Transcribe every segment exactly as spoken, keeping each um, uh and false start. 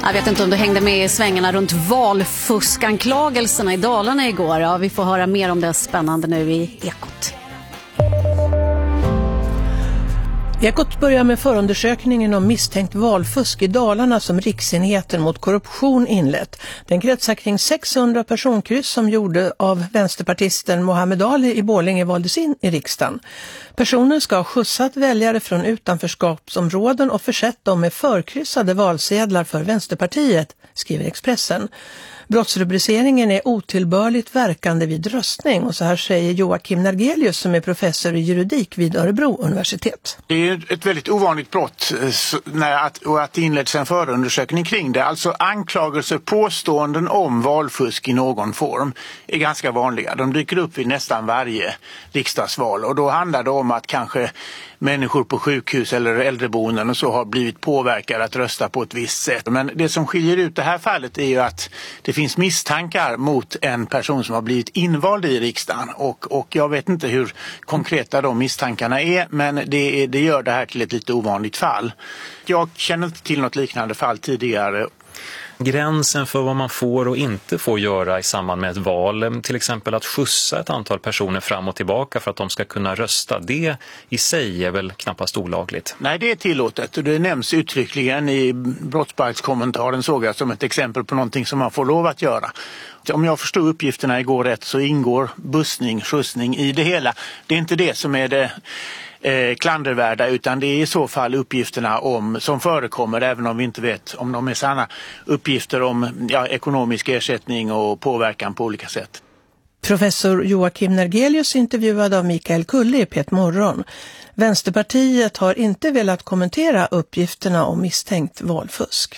Jag vet inte om du hängde med i svängarna runt valfuskanklagelserna i Dalarna igår. Ja, vi får höra mer om det spännande nu i Ekot. Ekot börjar med förundersökningen om misstänkt valfusk i Dalarna som Riksenheten mot korruption inlett. Den kretsar kring sexhundra personkryss som gjorde av vänsterpartisten Mohammed Ali i Borlänge valdes in i riksdagen. Personen ska ha skjutsat väljare från utanförskapsområden och försett dem med förkryssade valsedlar för Vänsterpartiet, skriver Expressen. Brottsrubriceringen är otillbörligt verkande vid röstning, och så här säger Joakim Nergelius som är professor i juridik vid Örebro universitet. Det är ett väldigt ovanligt brott när att, och att det inleds en förundersökning kring det. Alltså anklagelser, påståenden om valfusk i någon form är ganska vanliga. De dyker upp vid nästan varje riksdagsval, och då handlar det om att kanske människor på sjukhus eller äldreboenden och så har blivit påverkade att rösta på ett visst sätt. Men det som skiljer ut det här fallet är ju att det finns misstankar mot en person som har blivit invald i riksdagen. Och, och jag vet inte hur konkreta de misstankarna är, men det, det gör det här till ett lite ovanligt fall. Jag känner inte till något liknande fall tidigare. Gränsen för vad man får och inte får göra i samband med ett val, till exempel att skjutsa ett antal personer fram och tillbaka för att de ska kunna rösta, det i sig är väl knappast olagligt? Nej, det är tillåtet, och det nämns uttryckligen i brottsbalkskommentaren, såg jag som ett exempel på någonting som man får lov att göra. Om jag förstår uppgifterna igår rätt så ingår bussning, skjutsning i det hela. Det är inte det som är det Eh, klandervärda, utan det är i så fall uppgifterna om, som förekommer, även om vi inte vet om de är sanna, uppgifter om ja, ekonomisk ersättning och påverkan på olika sätt. Professor Joakim Nergelius intervjuad av Mikael Kulle i P ett Morgon. Vänsterpartiet har inte velat kommentera uppgifterna om misstänkt valfusk.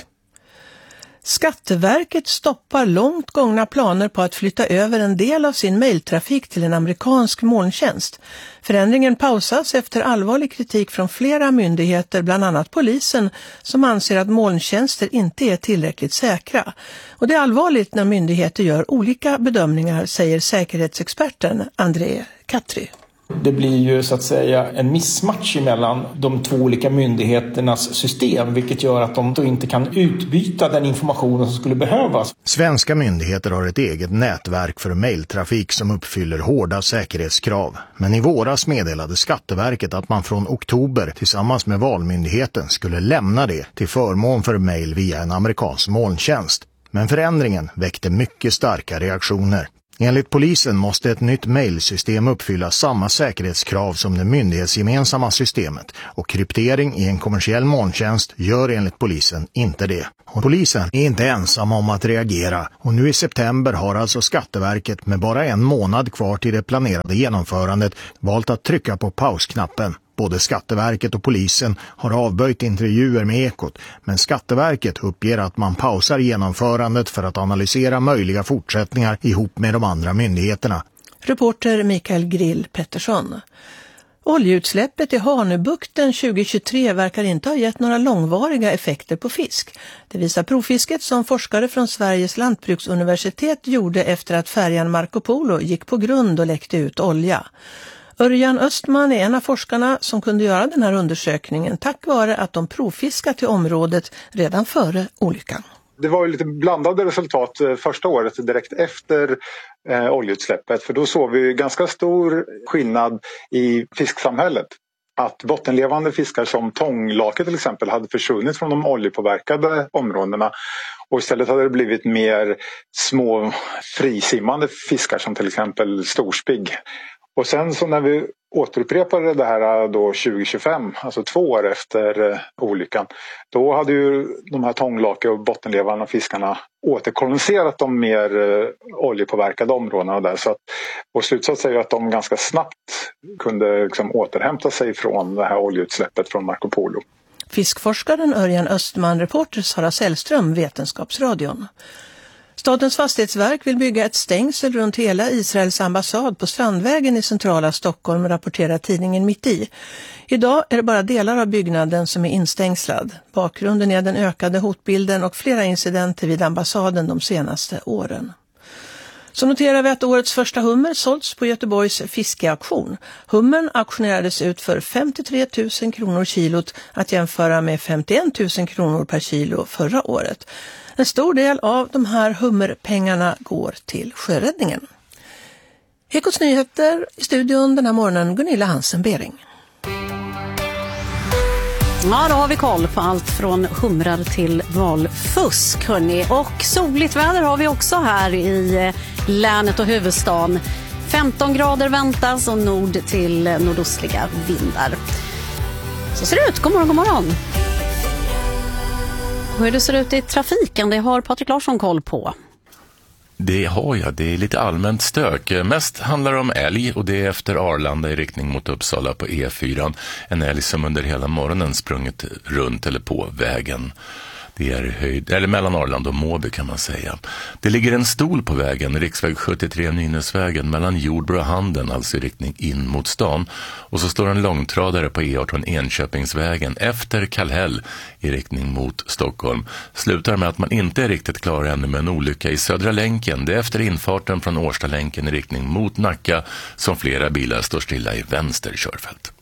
Skatteverket stoppar långt gångna planer på att flytta över en del av sin mejltrafik till en amerikansk molntjänst. Förändringen pausas efter allvarlig kritik från flera myndigheter, bland annat polisen, som anser att molntjänster inte är tillräckligt säkra. Och det är allvarligt när myndigheter gör olika bedömningar, säger säkerhetsexperten André Katri. Det blir ju så att säga en missmatch mellan de två olika myndigheternas system, vilket gör att de då inte kan utbyta den information som skulle behövas. Svenska myndigheter har ett eget nätverk för mejltrafik som uppfyller hårda säkerhetskrav. Men i våras meddelade Skatteverket att man från oktober tillsammans med Valmyndigheten skulle lämna det till förmån för mejl via en amerikansk molntjänst. Men förändringen väckte mycket starka reaktioner. Enligt polisen måste ett nytt mejlsystem uppfylla samma säkerhetskrav som det myndighetsgemensamma systemet, och kryptering i en kommersiell molntjänst gör enligt polisen inte det. Och polisen är inte ensam om att reagera, och nu i september har alltså Skatteverket med bara en månad kvar till det planerade genomförandet valt att trycka på pausknappen. Både Skatteverket och polisen har avböjt intervjuer med Ekot, men Skatteverket uppger att man pausar genomförandet för att analysera möjliga fortsättningar ihop med de andra myndigheterna. Reporter Mikael Grill Pettersson. Oljeutsläppet i Hanöbukten tjugohundratjugotre verkar inte ha gett några långvariga effekter på fisk. Det visar provfisket som forskare från Sveriges lantbruksuniversitet gjorde efter att färjan Marco Polo gick på grund och läckte ut olja. Örjan Östman är en av forskarna som kunde göra den här undersökningen tack vare att de provfiskat till området redan före olyckan. Det var ju lite blandade resultat första året direkt efter eh, oljeutsläppet, för då såg vi ganska stor skillnad i fisksamhället. Att bottenlevande fiskar som tånglake till exempel hade försvunnit från de oljepåverkade områdena, och istället hade det blivit mer små frisimmande fiskar som till exempel storspigg. Och sen så när vi återupprepade det här då tjugo tjugofem, alltså två år efter eh, olyckan, då hade ju de här tånglake och bottenlevande fiskarna återkoloniserat de mer eh, oljepåverkade områdena där. Så att vår slutsats är ju att de ganska snabbt kunde liksom återhämta sig från det här oljeutsläppet från Marco Polo. Fiskforskaren Örjan Östman, reporter Sara Sällström, Vetenskapsradion. Statens fastighetsverk vill bygga ett stängsel runt hela Israels ambassad på Strandvägen i centrala Stockholm, rapporterar tidningen Mitt i. Idag är det bara delar av byggnaden som är instängslad. Bakgrunden är den ökade hotbilden och flera incidenter vid ambassaden de senaste åren. Så noterar vi att årets första hummer sålts på Göteborgs fiskeauktion. Hummern auktionerades ut för femtiotre tusen kronor kilot, att jämföra med femtioen tusen kronor per kilo förra året. En stor del av de här hummerpengarna går till sjöräddningen. Ekots nyheter i studion den här morgonen, Gunilla Hansen-Bering. Ja, då har vi koll på allt från humrar till valfusk, hörni. Och soligt väder har vi också här i länet och huvudstaden. femton grader väntas och nord till nordostliga vindar. Så ser det ut. God morgon, god morgon. Hur det ser ut i trafiken, det har Patrik Larsson koll på. Det har jag, det är lite allmänt stök. Mest handlar det om älg och det är efter Arlanda i riktning mot Uppsala på E fyra. En älg som under hela morgonen sprungit runt eller på vägen. Det är höjd, eller mellan Arlanda och Måby kan man säga. Det ligger en stol på vägen, riksväg sjuttiotre Nynäsvägen mellan Jordbro och Handen, alltså i riktning in mot stan. Och så står en långtradare på E arton Enköpingsvägen efter Kallhäll i riktning mot Stockholm. Slutar med att man inte är riktigt klar ännu med en olycka i Södra länken. Det är efter infarten från Årsta länken i riktning mot Nacka som flera bilar står stilla i vänster körfält.